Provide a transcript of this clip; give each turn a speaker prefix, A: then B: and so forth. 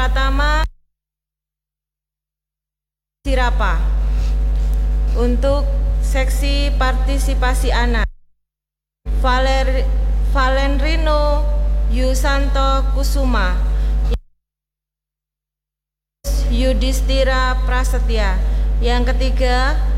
A: Pratama Sirapa. Untuk seksi partisipasi anak, Valerino Yusanto Kusuma, Yudhistira Prasetya. Yang ketiga,